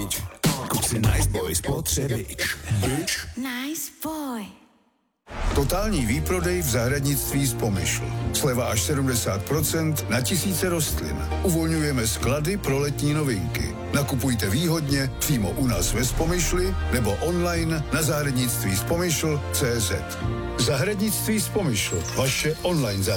bitch. Kuci nice boy, spotřebič. Bitch. Nice boy. Totální výprodej v zahradnictví z Pomyšl. Sleva až 70% na tisíce rostlin. Uvolňujeme sklady pro letní novinky. Nakupujte výhodně přímo u nás ve Spomyšli nebo online na zahradnictví z Pomyšl.cz. Zahradnictví z Pomyšl. Vaše online zahradnictví.